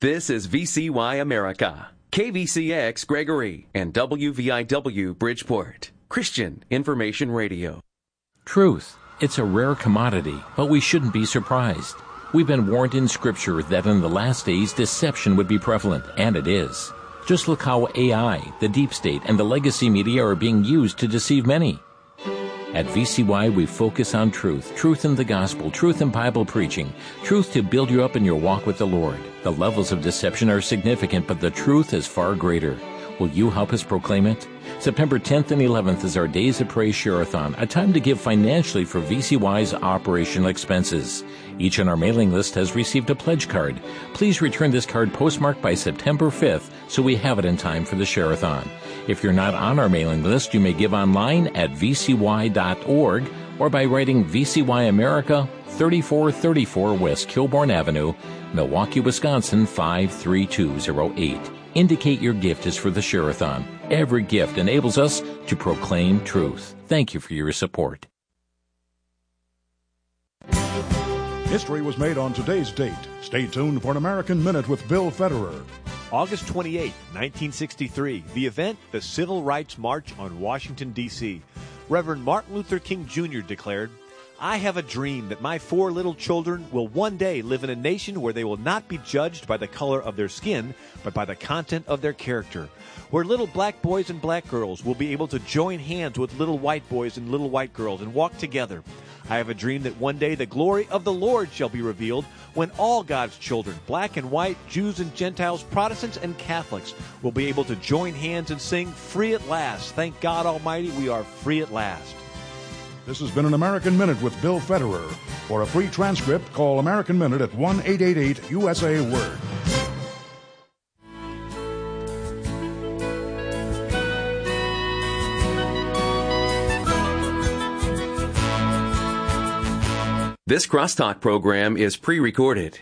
This is VCY America, KVCX Gregory, and WVIW Bridgeport, Christian Information Radio. Truth. It's a rare commodity, but we shouldn't be surprised. We've been warned in Scripture that in the last days deception would be prevalent, and it is. Just look how AI, the deep state, and the legacy media are being used to deceive many. At VCY, we focus on truth, truth in the gospel, truth in Bible preaching, truth to build you up in your walk with the Lord. The levels of deception are significant, but the truth is far greater. Will you help us proclaim it? September 10th and 11th is our Days of Praise Share-a-thon, a time to give financially for VCY's operational expenses. Each on our mailing list has received a pledge card. Please return this card postmarked by September 5th so we have it in time for the Share-a-thon. If you're not on our mailing list, you may give online at vcy.org or by writing VCY America, 3434 West Kilbourne Avenue, Milwaukee, Wisconsin, 53208. Indicate your gift is for the Share-a-thon. Every gift enables us to proclaim truth. Thank you for your support. History was made on today's date. Stay tuned for an American Minute with Bill Federer. August 28, 1963, the event, the Civil Rights March on Washington, D.C. Reverend Martin Luther King Jr. declared, "I have a dream that my 4 little children will one day live in a nation where they will not be judged by the color of their skin, but by the content of their character. Where little black boys and black girls will be able to join hands with little white boys and little white girls and walk together. I have a dream that one day the glory of the Lord shall be revealed when all God's children, black and white, Jews and Gentiles, Protestants and Catholics, will be able to join hands and sing, 'Free at last. Thank God Almighty, we are free at last.'" This has been an American Minute with Bill Federer. For a free transcript, call American Minute at 1-888-USA-WORD. This Crosstalk program is pre-recorded.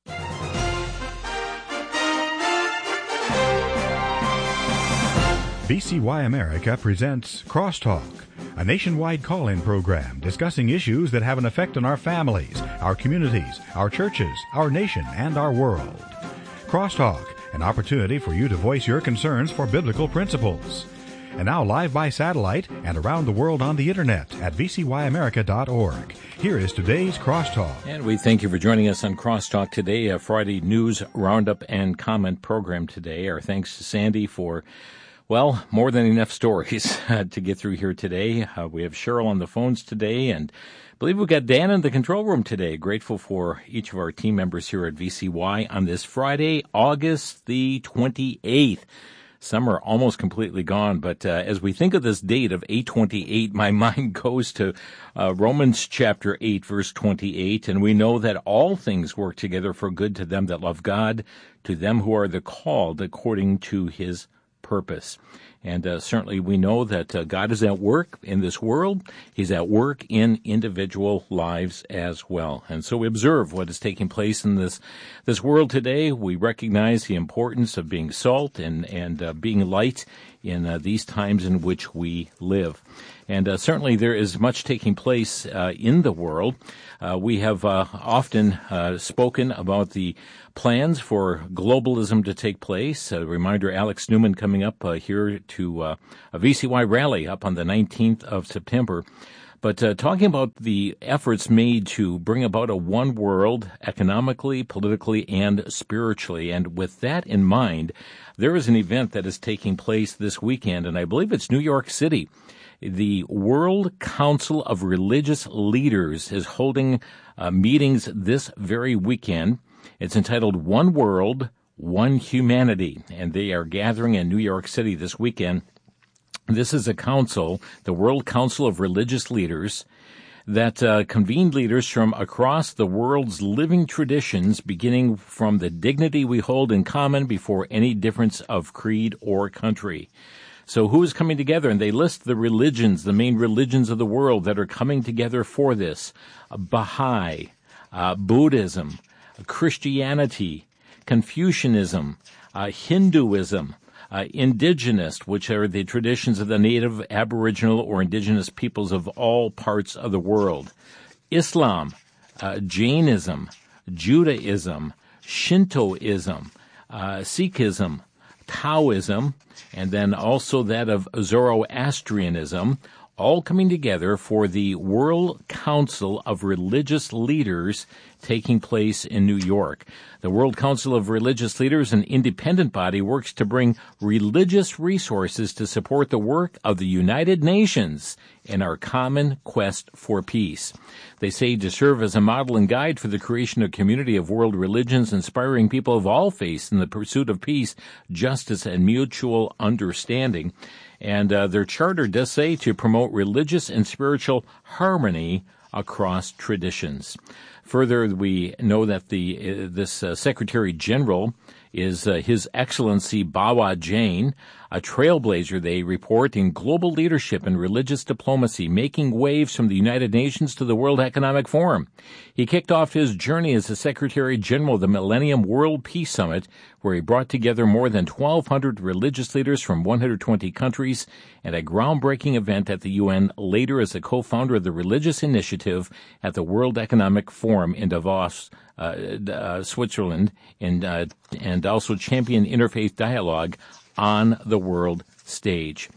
VCY America presents Crosstalk, a nationwide call-in program discussing issues that have an effect on our families, our communities, our churches, our nation, and our world. Crosstalk, an opportunity for you to voice your concerns for biblical principles. And now live by satellite and around the world on the internet at vcyamerica.org. Here is today's Crosstalk. And we thank you for joining us on Crosstalk today, a Friday news roundup and comment program today. Our thanks to Sandy for, well, more than enough stories to get through here today. We have Cheryl on the phones today, and I believe we've got Dan in the control room today. Grateful for each of our team members here at VCY on this Friday, August the 28th. Summer almost completely gone, but as we think of this date of 8/28, my mind goes to Romans chapter 8, verse 28, and we know that all things work together for good to them that love God, to them who are the called according to his purpose. And certainly we know that God is at work in this world. He's at work in individual lives as well. And so we observe what is taking place in this world today. We recognize the importance of being salt and being light in these times in which we live. And certainly there is much taking place in the world. We have often spoken about the plans for globalism to take place. A reminder, Alex Newman coming up here to a VCY rally up on the 19th of September. But talking about the efforts made to bring about a one world economically, politically, and spiritually. And with that in mind, there is an event that is taking place this weekend, and I believe it's New York City. The World Council of Religious Leaders is holding meetings this very weekend. It's entitled One World, One Humanity, and they are gathering in New York City this weekend. This is a council, the World Council of Religious Leaders, that convened leaders from across the world's living traditions, beginning from the dignity we hold in common before any difference of creed or country. So who is coming together? And they list the religions, the main religions of the world that are coming together for this. Baha'i, Buddhism, Christianity, Confucianism, Hinduism, indigenous, which are the traditions of the native, aboriginal, or indigenous peoples of all parts of the world, Islam, Jainism, Judaism, Shintoism, Sikhism, Taoism, and then also that of Zoroastrianism, all coming together for the World Council of Religious Leaders taking place in New York. The World Council of Religious Leaders, an independent body, works to bring religious resources to support the work of the United Nations in our common quest for peace. They say to serve as a model and guide for the creation of a community of world religions, inspiring people of all faiths in the pursuit of peace, justice, and mutual understanding. And their charter does say to promote religious and spiritual harmony across traditions. Further, we know that this Secretary General is His Excellency Bawa Jain, a trailblazer, they report, in global leadership and religious diplomacy, making waves from the United Nations to the World Economic Forum. He kicked off his journey as the Secretary General of the Millennium World Peace Summit, where he brought together more than 1,200 religious leaders from 120 countries at a groundbreaking event at the UN, later as a co-founder of the Religious Initiative at the World Economic Forum in Davos, Switzerland, and also championed interfaith dialogue on the world stage.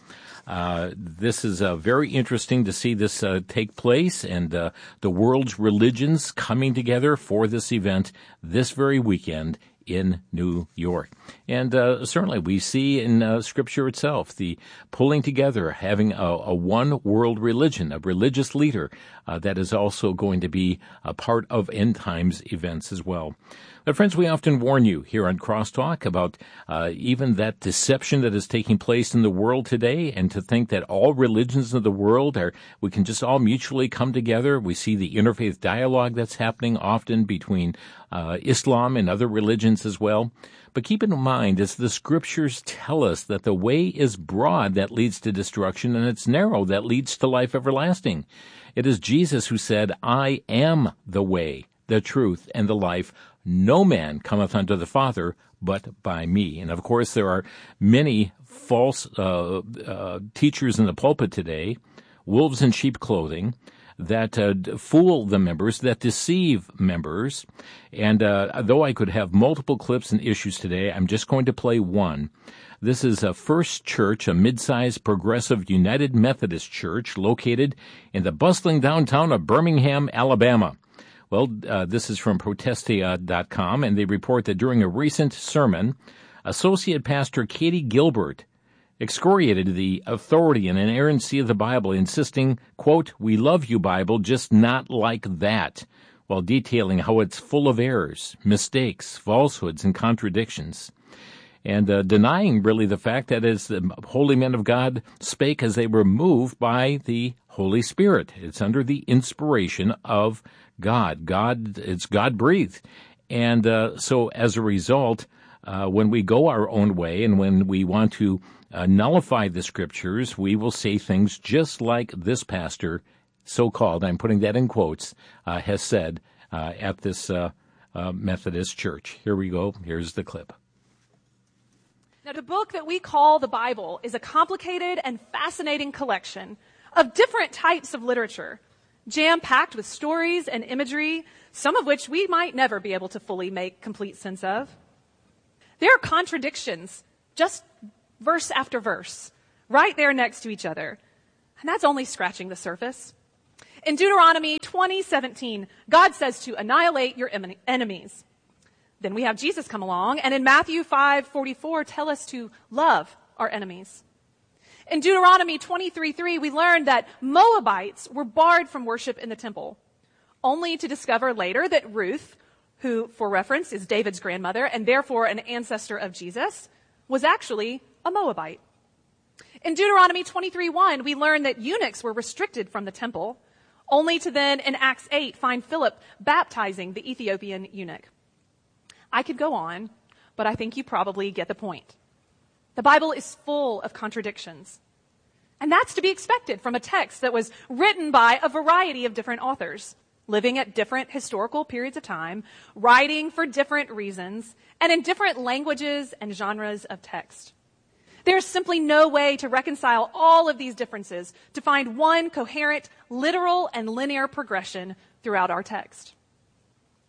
This is very interesting to see this take place, and the world's religions coming together for this event this very weekend in New York. And certainly we see in Scripture itself the pulling together, having a one world religion, a religious leader that is also going to be a part of end times events as well. But friends, we often warn you here on Crosstalk about even that deception that is taking place in the world today, and to think that all religions of the world we can just all mutually come together. We see the interfaith dialogue that's happening often between Islam and other religions as well. But keep in mind, as the Scriptures tell us, that the way is broad that leads to destruction, and it's narrow that leads to life everlasting. It is Jesus who said, "I am the way, the truth, and the life. No man cometh unto the Father but by me." And of course, there are many false teachers in the pulpit today, wolves in sheep clothing, that fool the members, that deceive members. And though I could have multiple clips and issues today, I'm just going to play one. This is a First Church, a mid-sized progressive United Methodist church located in the bustling downtown of Birmingham, Alabama. Well, this is from Protestia.com, and they report that during a recent sermon, Associate Pastor Katie Gilbert excoriated the authority and inerrancy of the Bible, insisting, quote, "We love you, Bible, just not like that," while detailing how it's full of errors, mistakes, falsehoods, and contradictions. And denying really the fact that as the holy men of God spake as they were moved by the Holy Spirit. It's under the inspiration of God. It's God-breathed. And so as a result, when we go our own way and when we want to nullify the Scriptures, we will say things just like this pastor, so-called, I'm putting that in quotes, has said at this Methodist church. Here we go. Here's the clip. Now, the book that we call the Bible is a complicated and fascinating collection of different types of literature, jam-packed with stories and imagery, some of which we might never be able to fully make complete sense of. There are contradictions, just verse after verse, right there next to each other. And that's only scratching the surface. In Deuteronomy 20:17, God says to annihilate your enemies. Then we have Jesus come along, and in Matthew 5:44 tell us to love our enemies. In Deuteronomy 23:3, we learn that Moabites were barred from worship in the temple, only to discover later that Ruth, who, for reference, is David's grandmother and therefore an ancestor of Jesus, was actually a Moabite. In Deuteronomy 23:1, we learn that eunuchs were restricted from the temple, only to then, in Acts 8, find Philip baptizing the Ethiopian eunuch. I could go on, but I think you probably get the point. The Bible is full of contradictions. And that's to be expected from a text that was written by a variety of different authors, living at different historical periods of time, writing for different reasons, and in different languages and genres of text. There's simply no way to reconcile all of these differences to find one coherent, literal, and linear progression throughout our text.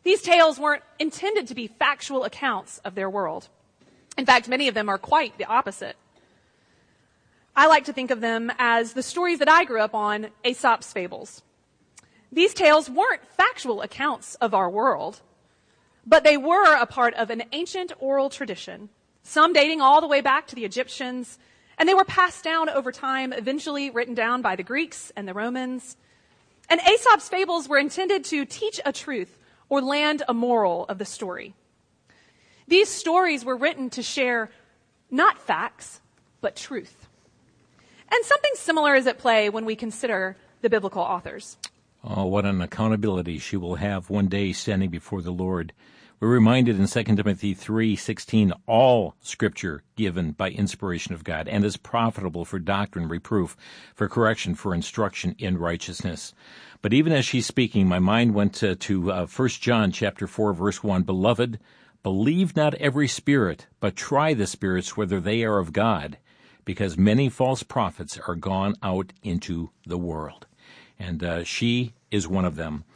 These tales weren't intended to be factual accounts of their world. In fact, many of them are quite the opposite. I like to think of them as the stories that I grew up on, Aesop's fables. These tales weren't factual accounts of our world, but they were a part of an ancient oral tradition, some dating all the way back to the Egyptians, and they were passed down over time, eventually written down by the Greeks and the Romans. And Aesop's fables were intended to teach a truth or land a moral of the story. These stories were written to share not facts, but truth. And something similar is at play when we consider the biblical authors. Oh, what an accountability she will have one day standing before the Lord. We're reminded in 2 Timothy 3:16, all Scripture given by inspiration of God and is profitable for doctrine, reproof, for correction, for instruction in righteousness. But even as she's speaking, my mind went to 1 John chapter 4, verse 1. Beloved, believe not every spirit, but try the spirits whether they are of God, because many false prophets are gone out into the world. And she is one of them.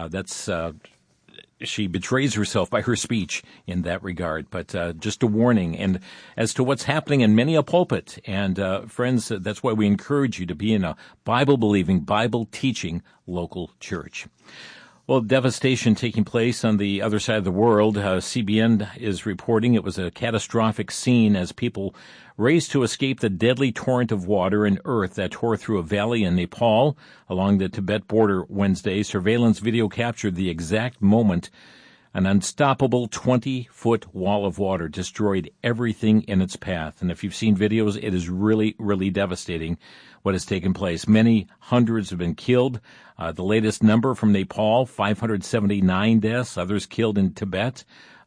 She betrays herself by her speech in that regard, but just a warning. And as to what's happening in many a pulpit, and friends, that's why we encourage you to be in a Bible-believing, Bible-teaching local church. Well, devastation taking place on the other side of the world. CBN is reporting it was a catastrophic scene as people raced to escape the deadly torrent of water and earth that tore through a valley in Nepal along the Tibet border Wednesday. Surveillance video captured the exact moment an unstoppable 20-foot wall of water destroyed everything in its path. And if you've seen videos, it is really, really devastating what has taken place. Many hundreds have been killed. The latest number from Nepal, 579 deaths, others killed in Tibet.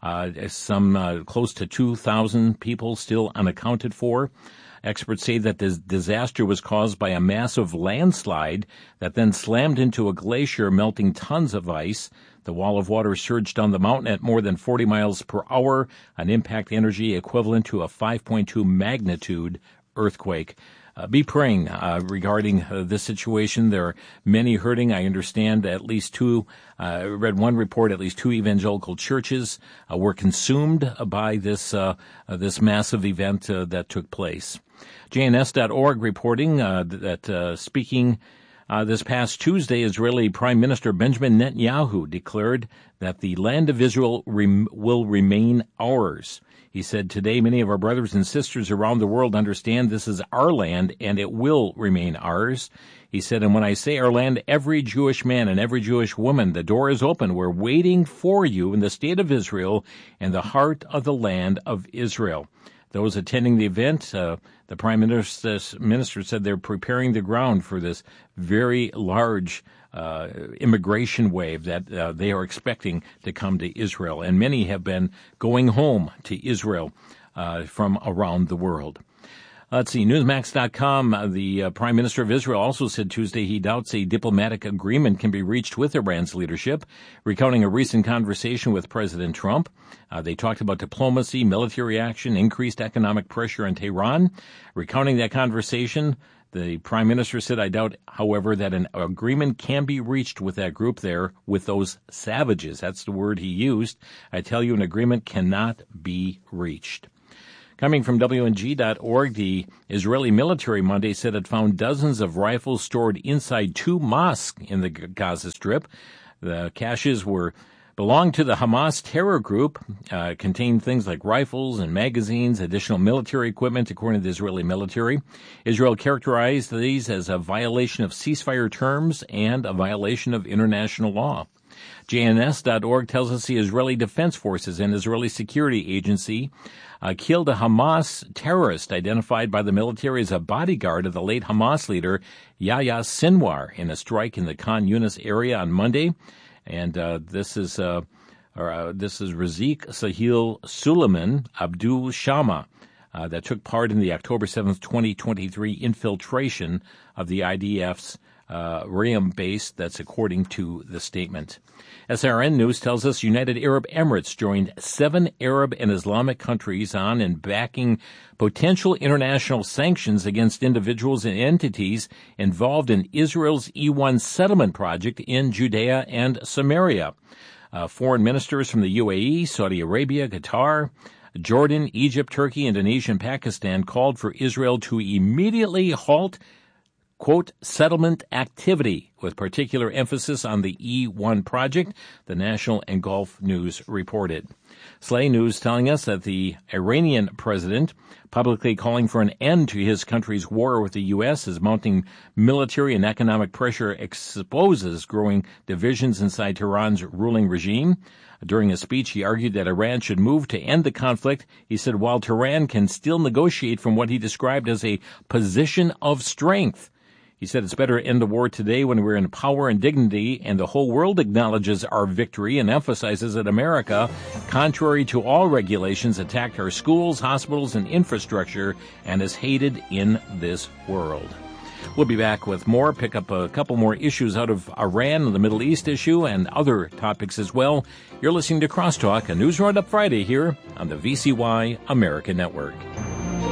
Some close to 2,000 people still unaccounted for. Experts say that this disaster was caused by a massive landslide that then slammed into a glacier, melting tons of ice. The wall of water surged down the mountain at more than 40 miles per hour, an impact energy equivalent to a 5.2 magnitude earthquake. Be praying regarding this situation. There are many hurting. I understand at least two, I read one report, at least two evangelical churches were consumed by this massive event that took place. JNS.org reporting that speaking this past Tuesday, Israeli Prime Minister Benjamin Netanyahu declared that the land of Israel will remain ours. He said, today many of our brothers and sisters around the world understand this is our land and it will remain ours. He said, and when I say our land, every Jewish man and every Jewish woman, the door is open. We're waiting for you in the state of Israel and the heart of the land of Israel. Those attending the event, the Prime Minister said they're preparing the ground for this very large immigration wave that they are expecting to come to Israel. And many have been going home to Israel from around the world. Let's see, Newsmax.com, the Prime Minister of Israel also said Tuesday he doubts a diplomatic agreement can be reached with Iran's leadership, recounting a recent conversation with President Trump. They talked about diplomacy, military action, increased economic pressure on Tehran. Recounting that conversation, the Prime Minister said, I doubt, however, that an agreement can be reached with that group there, with those savages. That's the word he used. I tell you, an agreement cannot be reached. Coming from WNG.org, the Israeli military Monday said it found dozens of rifles stored inside two mosques in the Gaza Strip. The caches belonged to the Hamas terror group, contained things like rifles and magazines, additional military equipment, according to the Israeli military. Israel characterized these as a violation of ceasefire terms and a violation of international law. JNS.org tells us the Israeli Defense Forces and Israeli Security Agency killed a Hamas terrorist identified by the military as a bodyguard of the late Hamas leader Yahya Sinwar in a strike in the Khan Yunis area on Monday. And this is Razik Sahil Suleiman Abdul Shama that took part in the October 7th, 2023 infiltration of the IDF's Riyadh base. That's according to the statement. SRN News tells us United Arab Emirates joined 7 Arab and Islamic countries on and backing potential international sanctions against individuals and entities involved in Israel's E1 settlement project in Judea and Samaria. Foreign ministers from the UAE, Saudi Arabia, Qatar, Jordan, Egypt, Turkey, Indonesia, and Pakistan called for Israel to immediately halt, quote, settlement activity, with particular emphasis on the E1 project, the National and Gulf News reported. Slay News telling us that the Iranian president, publicly calling for an end to his country's war with the U.S. as mounting military and economic pressure exposes growing divisions inside Tehran's ruling regime. During a speech, he argued that Iran should move to end the conflict. He said while Tehran can still negotiate from what he described as a position of strength. He said it's better to end the war today when we're in power and dignity, and the whole world acknowledges our victory and emphasizes that America, contrary to all regulations, attacked our schools, hospitals, and infrastructure and is hated in this world. We'll be back with more, pick up a couple more issues out of Iran and the Middle East issue and other topics as well. You're listening to Crosstalk, a News Roundup Friday here on the VCY American Network.